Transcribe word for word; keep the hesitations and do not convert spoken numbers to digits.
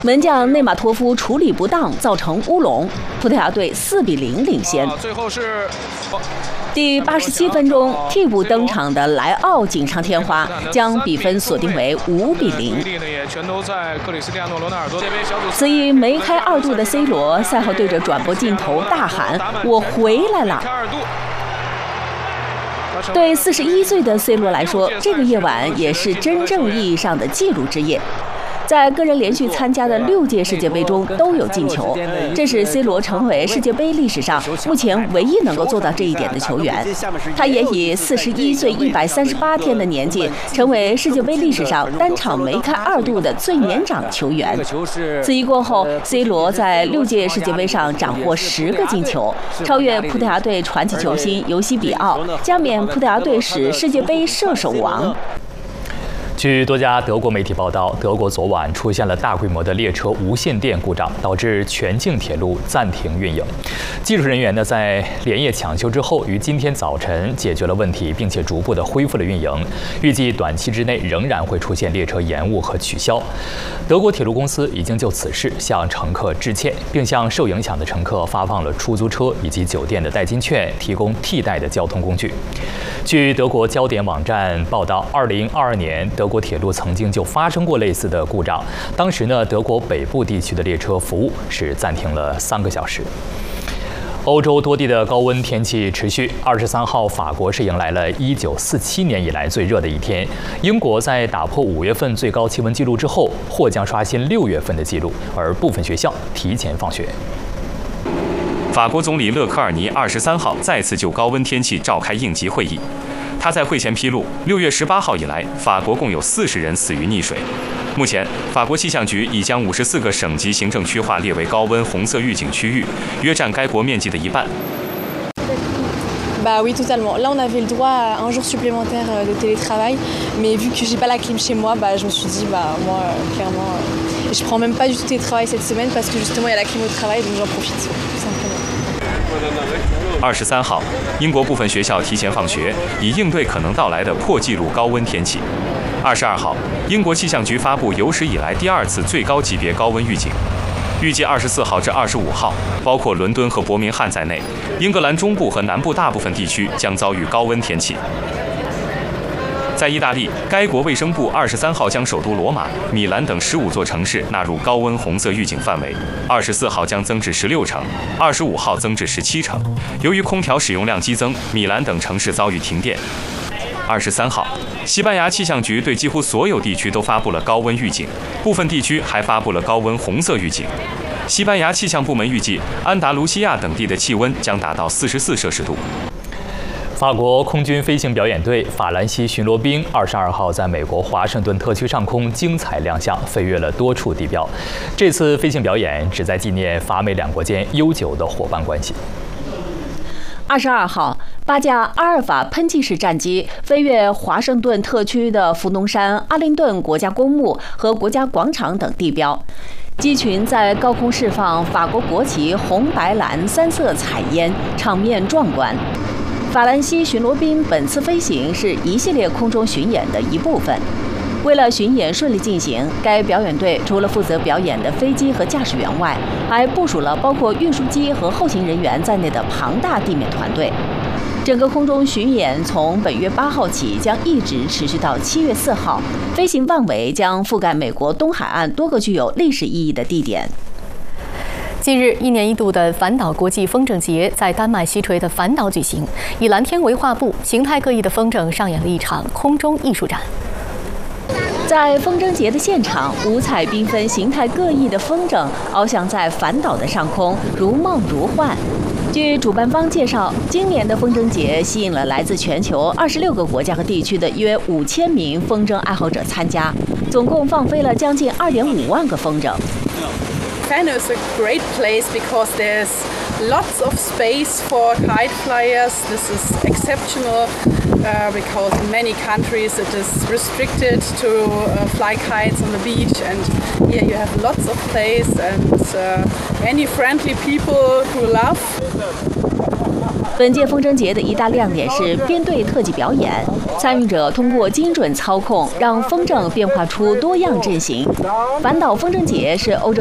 门将内马托夫处理不当，造成乌龙，葡萄牙队四比零领先。 最后是第八十七分钟，替补登场的莱奥锦上添花，将比分锁定为五比零。此役梅开二度的 C 罗赛后对着转播镜头大喊：“我回来了！”对四十一岁的 C 罗来说，这个夜晚也是真正意义上的记录之夜。在个人连续参加的六届世界杯中都有进球，这使 C 罗成为世界杯历史上目前唯一能够做到这一点的球员。他也以四十一岁一百三十八天的年纪，成为世界杯历史上单场梅开二度的最年长球员。此役过后 ，C 罗在六届世界杯上斩获十个进球，超越葡萄牙队传奇球星尤西比奥，加冕葡萄牙队史世界杯射手王。 据多家德国媒体报道，德国昨晚出现了大规模的列车无线电故障，导致全境铁路暂停运营。技术人员呢，在连夜抢修之后，于今天早晨解决了问题，并且逐步的恢复了运营。预计短期之内仍然会出现列车延误和取消。德国铁路公司已经就此事向乘客致歉，并向受影响的乘客发放了出租车以及酒店的代金券，提供替代的交通工具。据德国焦点网站报道，二零二二年德国铁路曾经就发生过类似的故障，当时呢，德国北部地区的列车服务是暂停了三个小时。欧洲多地的高温天气持续。二十三号，法国是迎来了一九四七年以来最热的一天。英国在打破五月份最高气温纪录之后，或将刷新六月份的纪录，而部分学校提前放学。 法国总理勒科尔尼二十三号再次就高温天气召开应急会议。他在会前披露，六月十八号以来，法国共有四十人死于溺水。目前，法国气象局已将五十四个省级行政区划列为高温红色预警区域，约占该国面积的一半。 Bah oui, totalement. Là, on avait le droit à un jour supplémentaire de télétravail, mais vu que j'ai pas la clim chez moi, bah je me suis dit, bah moi, clairement, et je prends même pas du tout télétravail cette semaine parce que justement il y a la clim au travail, donc j'en profite tout simplement. 二十三号，英国部分学校提前放学，以应对可能到来的破纪录高温天气。二十二号，英国气象局发布有史以来第二次最高级别高温预警。预计二十四号至二十五号，包括伦敦和伯明翰在内，英格兰中部和南部大部分地区将遭遇高温天气。在意大利，该国卫生部二十三号将首都罗马、米兰等十五座城市纳入高温红色预警范围，二十四号将增至十六城，二十五号增至十七城。由于空调使用量激增，米兰等城市遭遇停电。二十三号，西班牙气象局对几乎所有地区都发布了高温预警，部分地区还发布了高温红色预警。西班牙气象部门预计，安达卢西亚等地的气温将达到四十四摄氏度。 法国空军飞行表演队法兰西巡逻兵二十二号在美国华盛顿特区上空精彩亮相，飞越了多处地标。这次飞行表演旨在纪念法美两国间悠久的伙伴关系。 二十二号，八架阿尔法喷气式战机飞越华盛顿特区的福农山、阿灵顿国家公墓和国家广场等地标。机群在高空释放法国国旗红白蓝三色彩烟，场面壮观。法兰西巡逻兵本次飞行是一系列空中巡演的一部分。为了巡演顺利进行，该表演队除了负责表演的飞机和驾驶员外，还部署了包括运输机和后勤人员在内的庞大地面团队。整个空中巡演从本月八号起将一直持续到七月四号，飞行范围将覆盖美国东海岸多个具有历史意义的地点。 近日，一年一度的反岛国际风筝节在丹麦西陲的反岛举行，以蓝天为画布，形态各异的风筝上演了一场空中艺术展。 在风筝节的现场，五彩缤纷、形态各异的风筝翱翔在反岛的上空，如梦如幻。据主办方介绍，今年的风筝节吸引了来自全球二十六个国家和地区的约五千名风筝爱好者参加，总共放飞了将近二点五万个风筝。 Fano is a great place because there's lots of space for kite flyers. This is exceptional uh, because in many countries it is restricted to uh, fly kites on the beach, and here you have lots of place and uh, many friendly people who love 本届风筝节的一大亮点是编队特技表演，参与者通过精准操控，让风筝变化出多样阵型。反岛风筝节是欧洲